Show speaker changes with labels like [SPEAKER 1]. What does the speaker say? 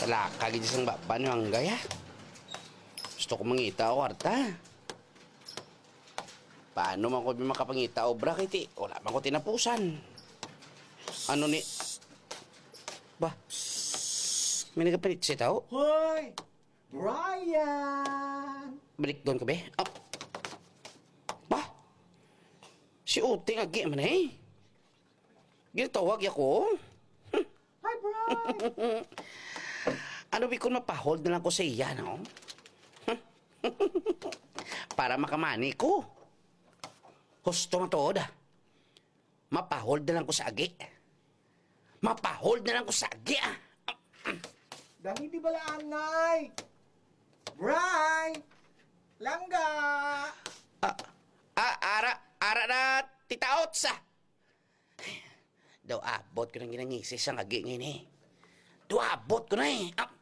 [SPEAKER 1] Salaka, gid sang baba ni Manggay, ha? Gusto ko mangita o kwarta. Paano man ko makapangita obra kiti? Wala man ko tinapusan. Ano ni... Ba? May nagapalit siya tao?
[SPEAKER 2] Hoy! Brian!
[SPEAKER 1] Balik doon ka, be? Oh. Ba? Si Uting agi man eh. Ginatawag ako.
[SPEAKER 2] Hi, Brian!
[SPEAKER 1] Ano ba kung mapahold na lang ko sa iya, no? Para makamani ko. Gusto matod. Mapahold na lang ko sa agi. Mapahold na lang ko sa agi, ah.
[SPEAKER 2] Dali di bala anay! Brian! Langga!
[SPEAKER 1] Ara na titaot sa. Daw abot ko ng ginangisis ang agi ngayon eh. Daw abot ko na eh.